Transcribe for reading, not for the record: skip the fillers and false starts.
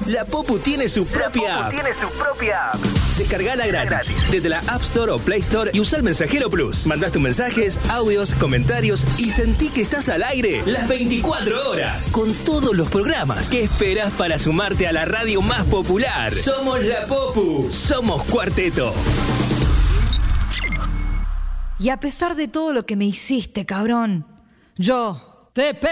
La Popu tiene su propia app. Descargala gratis desde la App Store o Play Store y usa el Mensajero Plus. Mandás tus mensajes, audios, comentarios y sentí que estás al aire las 24 horas con todos los programas. ¿Qué esperás para sumarte a la radio más popular? Somos La Popu, somos Cuarteto. Y a pesar de todo lo que me hiciste, cabrón, yo te